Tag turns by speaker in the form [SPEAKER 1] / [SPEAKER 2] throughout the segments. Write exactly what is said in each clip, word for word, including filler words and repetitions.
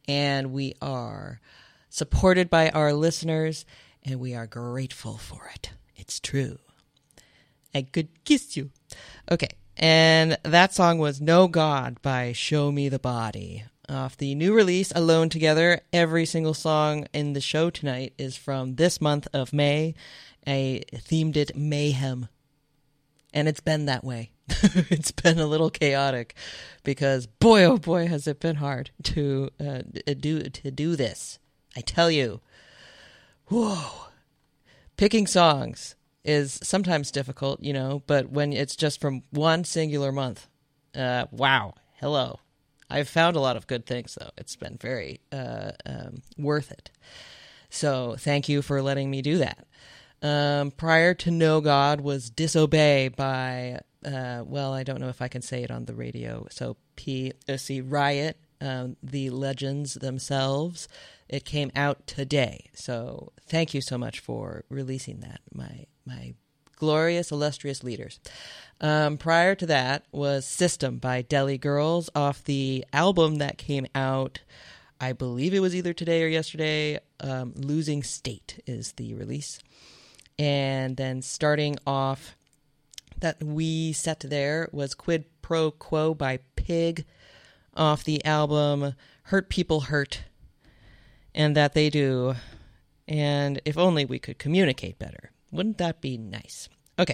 [SPEAKER 1] and we are supported by our listeners, and we are grateful for it. It's true. I could kiss you. Okay, and that song was No God by Show Me the Body. Off the new release, Alone Together. Every single song in the show tonight is from this month of May. I themed it Mayhem. And it's been that way. It's been a little chaotic because boy, oh boy, has it been hard to uh, do to do this. I tell you. Whoa. Picking songs is sometimes difficult, you know, but when it's just from one singular month, uh, wow, hello. I've found a lot of good things, though. It's been very uh, um, worth it. So thank you for letting me do that. Um, prior to No God was Disobey by, uh, well, I don't know if I can say it on the radio. So P O C Riot, um, the legends themselves. It came out today. So thank you so much for releasing that, my my glorious, illustrious leaders. Um, prior to that was System by Deli Girls off the album that came out, I believe it was either today or yesterday. Um, Losing State is the release. And then starting off that we set there was Quid Pro Quo by Pig off the album Hurt People Hurt, and That They Do. And if only we could communicate better. Wouldn't that be nice? Okay.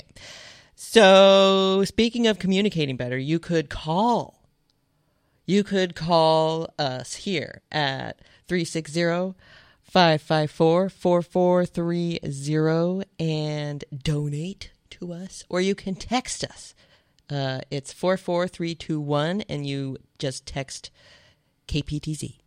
[SPEAKER 1] So speaking of communicating better, you could call. You could call us here at three six zero, five five four, four four three zero and donate to us. Or you can text us. Uh, it's four four three two one, and you just text K P T Z.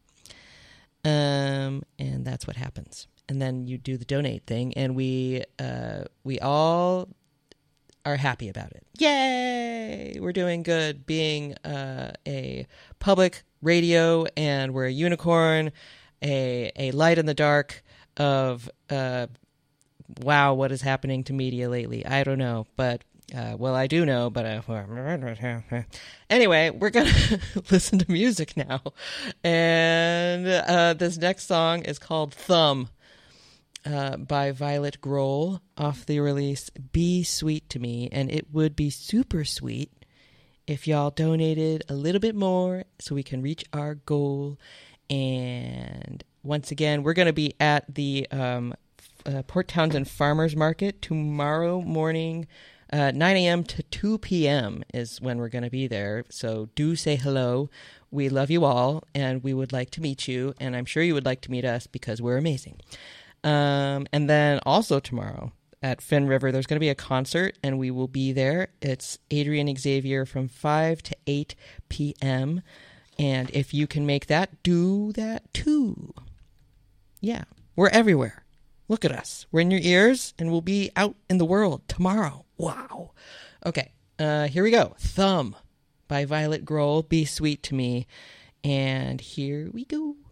[SPEAKER 1] Um, and that's what happens. And then you do the donate thing, and we uh, we all are happy about it. Yay! We're doing good being uh, a public radio, and we're a unicorn, a a light in the dark of, uh, wow, what is happening to media lately? I don't know, but, uh, well, I do know, but, uh, anyway, we're going to listen to music now. And uh, this next song is called Thumb. Uh, by Violet Grohl off the release Be Sweet to Me, and it would be super sweet if y'all donated a little bit more so we can reach our goal. And once again, we're going to be at the um, uh, Port Townsend Farmers Market tomorrow morning, uh, nine a.m. to two p.m. is when we're going to be there. So do say hello. We love you all, and we would like to meet you, and I'm sure you would like to meet us because we're amazing. Um, and then also tomorrow at Finn River, there's going to be a concert, and we will be there. It's Adrian Xavier from five to eight p.m. And if you can make that, do that too. Yeah, we're everywhere. Look at us. We're in your ears, and we'll be out in the world tomorrow. Wow. Okay, uh, here we go. Thumb by Violet Grohl, Be Sweet to Me. And here we go.